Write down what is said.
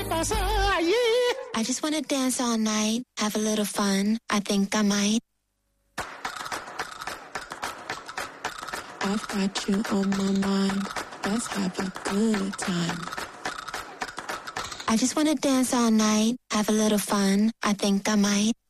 pasa allí? I just wanna dance all night, have a little fun. I think I might. I've got you on my mind. Let's have a good time. I just wanna dance all night, have a little fun. I think I might.